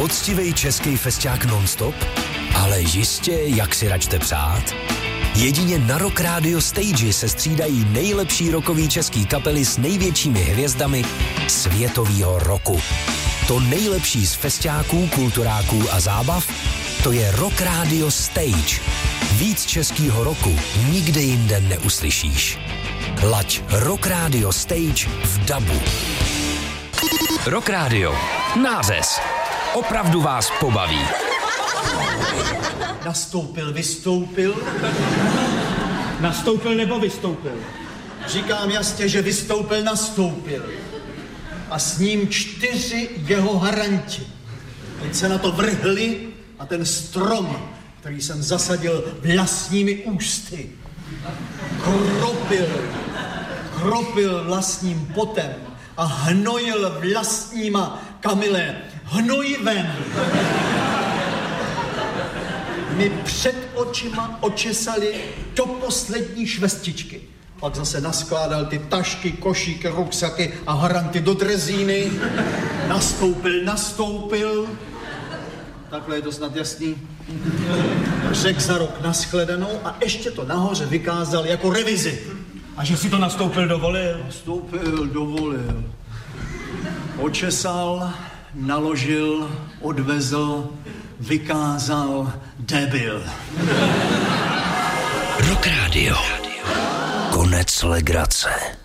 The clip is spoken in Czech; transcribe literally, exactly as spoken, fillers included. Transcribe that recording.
Poctivej český festiák non-stop? Ale jistě, jak si račte přát? Jedině na Rock Radio Stage se střídají nejlepší rockový český kapely s největšími hvězdami světovýho roku. To nejlepší z festiáků, kulturáků a zábav, to je Rock Radio Stage. Víc českýho roku nikde jinde neuslyšíš. Laď Rock Radio Stage v dabu. Rock Radio. Nářez. Opravdu vás pobaví. Nastoupil, vystoupil. Nastoupil nebo vystoupil? Říkám jasně, že vystoupil, nastoupil. A s ním čtyři jeho haranti. Teď se na to vrhli a ten strom, který jsem zasadil vlastními ústy, kropil, kropil vlastním potem a hnojil vlastníma, Kamile, hnojivem. Mi před očima očesali do poslední švestičky. Pak zase naskládal ty tašky, košíky, ruksaky a haranty do drezíny. Nastoupil, nastoupil. Takhle je to snad jasný. Řekl za rok nashledanou a ještě to nahoře vykázal jako revizi. A že si to nastoupil dovolil? Nastoupil, dovolil. Očesal, naložil, odvezl, vykázal, debil. Rock Radio. Konec legrace.